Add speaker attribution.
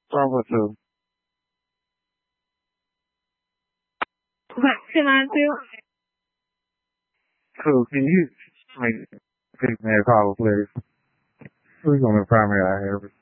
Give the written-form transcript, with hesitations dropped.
Speaker 1: Bravo 2.
Speaker 2: What can I do?
Speaker 1: So can you make me a call, please? Who's on the primary I have?